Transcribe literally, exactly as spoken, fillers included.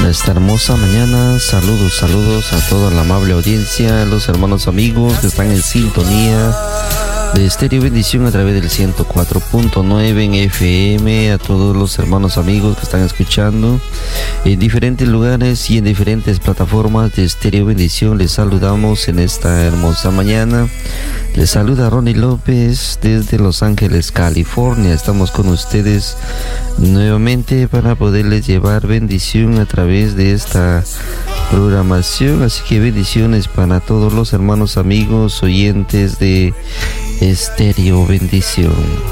esta hermosa mañana. Saludos, saludos a toda la amable audiencia, los hermanos amigos que están en sintonía de Estéreo Bendición a través del ciento cuatro punto nueve en F M, a todos los hermanos amigos que están escuchando en diferentes lugares y en diferentes plataformas de Estéreo Bendición. Les saludamos en esta hermosa mañana. Les saluda Ronnie López desde Los Ángeles, California. Estamos con ustedes nuevamente para poderles llevar bendición a través de esta programación. Así que bendiciones para todos los hermanos amigos oyentes de Estéreo Bendición.